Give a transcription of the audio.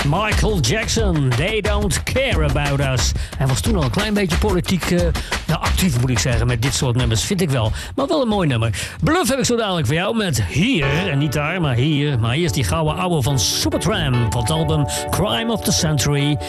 Michael Jackson, They Don't Care About Us. Hij was toen al een klein beetje politiek actief, moet ik zeggen, met dit soort nummers, vind ik wel. Maar wel een mooi nummer. Bluff heb ik zo dadelijk voor jou met hier, en niet daar, maar hier. Maar hier is die gouden ouwe van Supertramp van het album Crime of the Century.